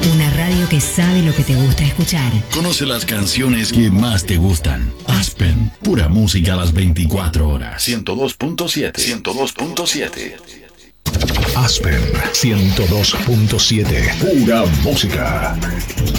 Una radio que sabe lo que te gusta escuchar. Conoce las canciones que más te gustan. Aspen, pura música a las 24 horas. 102.7. 102.7. Aspen 102.7. Pura música.